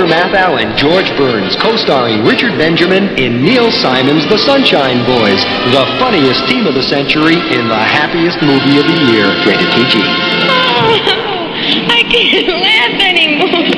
Matthau and George Burns, co-starring Richard Benjamin in Neil Simon's The Sunshine Boys, the funniest team of the century in the happiest movie of the year. Rated PG. Oh, I can't laugh anymore.